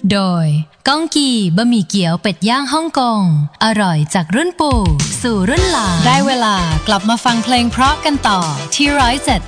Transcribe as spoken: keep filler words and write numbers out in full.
โดยก้องกีบะหมี่เกี๊ยวเป็ดย่างฮ่องกงอร่อยจากรุ่นปู่สู่รุ่นหลานได้เวลากลับมาฟังเพลงเพราะกันต่อที่ร้อยเจ็ด